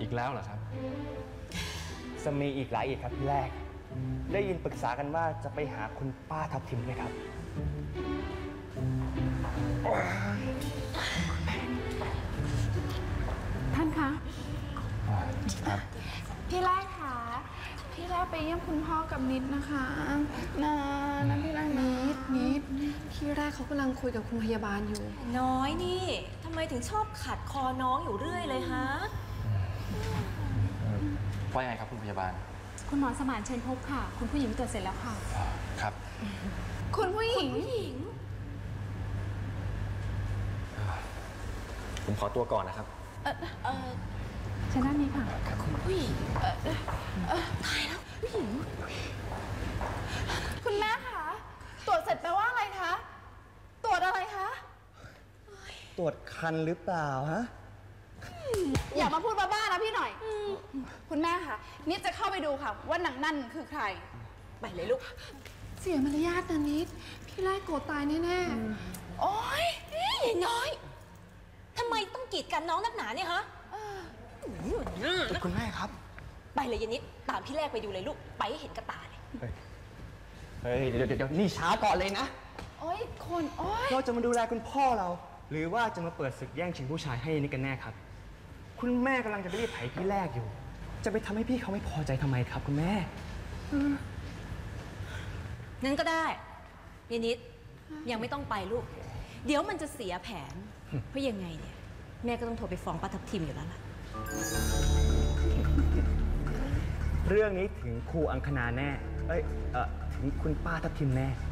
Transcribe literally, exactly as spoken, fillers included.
อีกแล้วเหรอครับจะมีอีกหลายอีกครับพี่แรกได้ยินปรึกษากันว่าจะไปหาคุณป้าทับทิมไหมครับท่านคะครับพี่แรกค่ะพี่แรกไปเยี่ยมคุณพ่อกับนิดนะคะนะนะพี่แรกนิดนิดพี่แรกเขากำลังคุยกับคุณพยาบาลอยู่น้อยนี่ทำไมถึงชอบขัดคอน้องอยู่เรื่อยเลยฮะว่ายังไงครับคุณพยาบาลคุณหมอสมานเชิญพบค่ะคุณผู้หญิงตรวจเสร็จแล้วค่ะครับคุณผู้หญิงผมขอตัวก่อนนะครับเออเออเชิญด้านนี้ค่ะคุณผู้หญิงเออเออตายแล้วผู้หญิงคุณแม่คะตรวจเสร็จแปลว่าอะไรคะตรวจอะไรคะตรวจคันหรือเปล่าฮะอย่ามาพูดบ้าๆนะพี่หน่อยคุณแม่คะนิดจะเข้าไปดูค่ะว่านางนั่นคือใครไปเลยลูกเสียมารยาทนะนิดพี่ไล่โกรธตายแน่ๆโอ๊ยน้อยทำไมต้องกีดกันน้องนักหนาเนี่ยฮะคุณแม่ครับไปเลยยานิดตามพี่แรกไปดูเลยลูกไปให้เห็นกระตาเลยเฮ้ยเดี๋ยวเดี๋ยวนี่ช้าก่อนเลยนะโอ๊ยคนโอ๊ยเราจะมาดูแลคุณพ่อเราหรือว่าจะมาเปิดศึกแย่งชิงผู้ชายให้นี่กันแน่ครับคุณแม่กำลังจะไปรีดไถพี่แรกอยู่จะไปทำให้พี่เขาไม่พอใจทำไมครับคุณแม่งั้นก็ได้ยานิดยังไม่ต้องไปลูกเดี๋ยวมันจะเสียแผนเพราะยังไงเนี่ยแม่ก็ต้องโทรไปฟ้องป้าทับทิมอยู่แล้วล่ะเรื่องนี้ถึงครูอังคณาแน่เอ้ยเอ่อถึงคุณป้าทับทิมแน่